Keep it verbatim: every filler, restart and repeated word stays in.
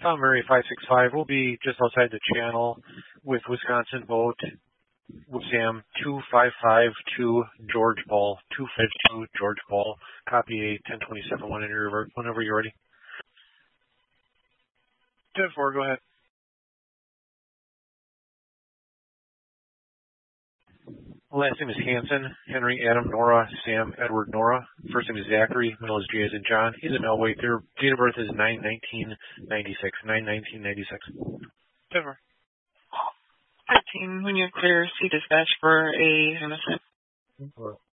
Tom Murray five six five will be just outside the channel with Wisconsin boat with Sam two five five two George Paul, two five two George Paul. Copy a ten twenty-seven one whenever you're ready. ten four, go ahead. Last name is Hanson, Henry, Adam, Nora, Sam, Edward, Nora. First name is Zachary, middle is J as in John. He's a male weight. Their date of birth is nine nineteen ninety-six, nine nineteen ninety-six. Denver. thirteen, when you clear, see dispatch for a homicide.